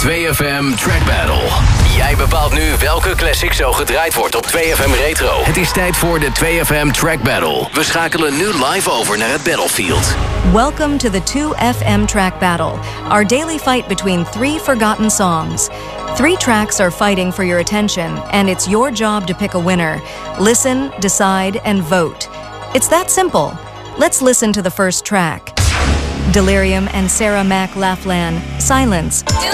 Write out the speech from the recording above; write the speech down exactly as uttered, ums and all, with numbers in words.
twee F M Track Battle. Jij bepaalt nu welke classic zo gedraaid wordt op twee F M Retro. Het is tijd voor de twee F M Track Battle. We schakelen nu live over naar het battlefield. Welcome to the two F M Track Battle, our daily fight between three forgotten songs. Three tracks are fighting for your attention, and it's your job to pick a winner. Listen, decide, and vote. It's that simple. Let's listen to the first track. Delirium and Sarah McLachlan, Silence.